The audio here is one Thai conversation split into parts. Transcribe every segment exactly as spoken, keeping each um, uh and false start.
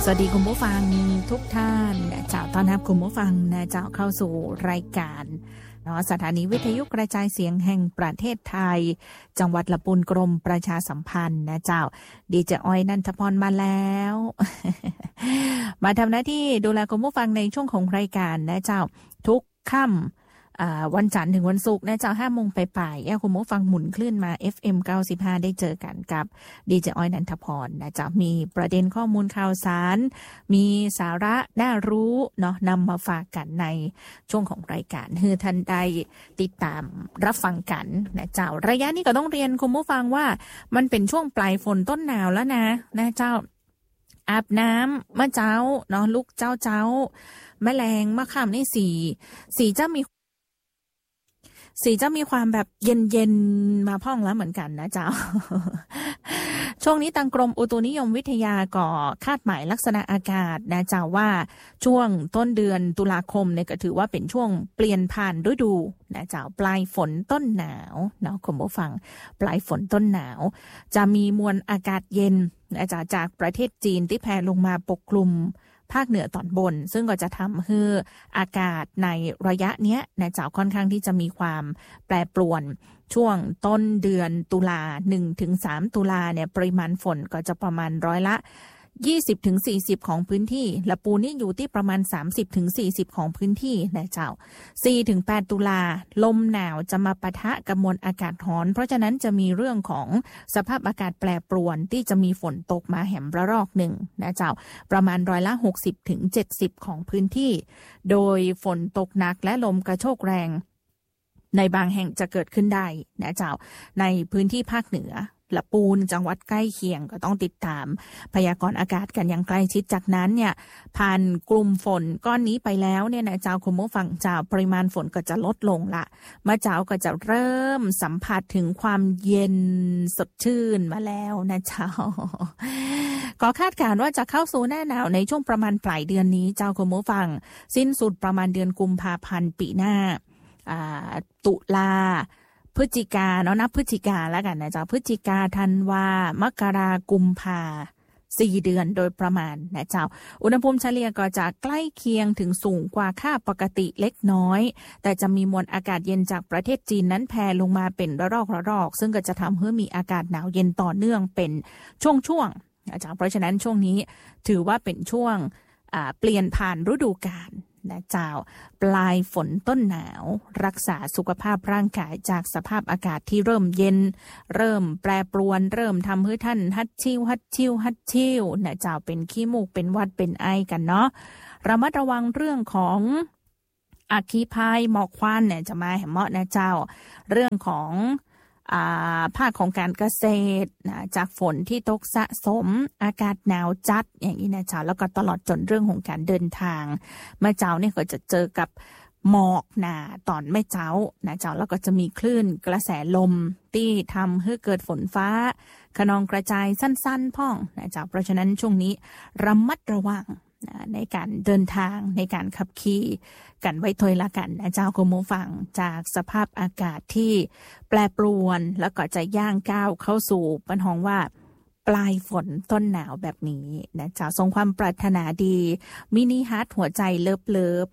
สวัสดีคุณผู้ฟังทุกท่านนะเจ้าต้อนรับคุณผู้ฟังนะเจ้าเข้าสู่รายการเนาะสถานีวิทยุกระจายเสียงแห่งประเทศไทยจังหวัดลำพูนกรมประชาสัมพันธ์นะเจ้าดีเจอ้อยนันทพรมาแล้ว มาทำหน้าที่ดูแลคุณผู้ฟังในช่วงของรายการนะเจ้าทุกค่ำวันจันทร์ถึงวันศุกร์นะเจ้าห้าโมงไปป่ายแอลคุณผู้ฟังหมุนคลื่นมา เอฟ เอ็ม เก้าสิบห้าได้เจอกันกับดีเจอ้อยนันทพรนะเจ้ามีประเด็นข้อมูลข่าวสารมีสาระน่ารู้เนาะนำมาฝากกันในช่วงของรายการให้ท่านได้ติดตามรับฟังกันนะเจ้าระยะนี้ก็ต้องเรียนคุณผู้ฟังว่ามันเป็นช่วงปลายฝนต้นหนาวแล้วนะนะเจ้าอาบน้ำมะเจ้าเนาะลูกเจ้าเจ้าแมลงมะขามนี่สีสีจะมีสีจะมีความแบบเย็นๆมาพ่องแล้วเหมือนกันนะเจ้า ช่วงนี้ทางกรมอุตุนิยมวิทยาก็คาดหมายลักษณะอากาศนะเจ้าว่าช่วงต้นเดือนตุลาคมเนี่ยก็ถือว่าเป็นช่วงเปลี่ยนผ่านฤดูนะเจ้าปลายฝนต้นหนาวเนาะคุณผู้ฟังปลายฝนต้นหนาวจะมีมวลอากาศเย็นนะเจ้าจากประเทศจีนที่แผ่ลงมาปกคลุมภาคเหนือตอนบนซึ่งก็จะทำให้อากาศในระยะเนี้ยนะเจ้าค่อนข้างที่จะมีความแปรปรวนช่วงต้นเดือนตุลา หนึ่งถึงสาม ตุลาเนี่ยปริมาณฝนก็จะประมาณร้อยละยี่สิบถึงสี่สิบ ของพื้นที่ละปูนี่อยู่ที่ประมาณ สามสิบถึงสี่สิบ ของพื้นที่นะเจ้า สี่ถึงแปด ตุลาลมหนาวจะมาปะทะกับมวลอากาศร้อนเพราะฉะนั้นจะมีเรื่องของสภาพอากาศแปรปรวนที่จะมีฝนตกมาแหมระลอกหนึ่งนะเจ้าประมาณร้อยละ หกสิบถึงเจ็ดสิบ ของพื้นที่โดยฝนตกหนักและลมกระโชกแรงในบางแห่งจะเกิดขึ้นได้นะเจ้าในพื้นที่ภาคเหนือละปูนจังหวัดใกล้เคียงก็ต้องติดตามพยากรณ์อากาศกันอย่างใกล้ชิดจากนั้นเนี่ยผ่านกลุ่มฝนก้อนนี้ไปแล้วเนี่ยนะเจ้าคุณผู้ฟังเจ้าปริมาณฝนก็จะลดลงละมาเจ้าก็จะเริ่มสัมผัสถึงความเย็นสดชื่นมาแล้วนะเจ้าก็คาดการณ์ว่าจะเข้าสู่หน้าหนาวในช่วงประมาณปลายเดือนนี้เจ้าคุณผู้ฟังสิ้นสุดประมาณเดือนกุมภาพันธ์ปีหน้าตุลาพฤศจิกาเนาะนับพฤศจิกาแล้วกันนะจ๊ะพฤศจิกาธันวามกรากุมภาสี่เดือนโดยประมาณนะเจ้าอุณหภูมิเฉลี่ยก็จะใกล้เคียงถึงสูงกว่าค่าปกติเล็กน้อยแต่จะมีมวลอากาศเย็นจากประเทศจีนนั้นแผ่ลงมาเป็นระลอกระลอกซึ่งก็จะทำให้มีอากาศหนาวเย็นต่อเนื่องเป็นช่วงๆนะจ๊ะเพราะฉะนั้นช่วงนี้ถือว่าเป็นช่วงเปลี่ยนผ่านฤดูกาลนะเจ้าปลายฝนต้นหนาวรักษาสุขภาพร่างกายจากสภาพอากาศที่เริ่มเย็นเริ่มแปรปรวนเริ่มทำให้ท่านฮัดชิวฮัดชิวฮัดชิวนะเจ้าเป็นขี้มูกเป็นหวัดเป็นไอกันเนาะระมัดระวังเรื่องของอัคคีภัยหมอกควันเนี่ยจะมาแหมเหมาะนะเจ้าเรื่องของภาคของการเกษตรนะจากฝนที่ตกสะสมอากาศหนาวจัดอย่างนี้นะเจ้าแล้วก็ตลอดจนเรื่องของการเดินทางเมื่อเจ้าเนี่ยก็จะเจอกับหมอกหนาตอนไม่เจ้านะเจ้าแล้วก็จะมีคลื่นกระแสลมที่ทำให้เกิดฝนฟ้าคะนองกระจายสั้นๆพ่องนะเจ้าเพราะฉะนั้นช่วงนี้ระมัดระวังในการเดินทางในการขับขี่กันไว้ถ้วยละกันนะเจ้าคุณผู้ฟังจากสภาพอากาศที่แปรปรวนแล้วก็จะย่างก้าวเข้าสู่ปัญหาว่าปลายฝนต้นหนาวแบบนี้นะเจ้าทรงความปรารถนาดีมินิฮาร์ทหัวใจเลิฟเลิฟ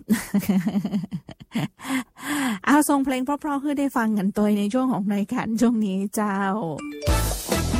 เอาทรงเพลงเพราะๆให้ได้ฟังกันตัวในช่วงของรายการช่วงนี้เจ้า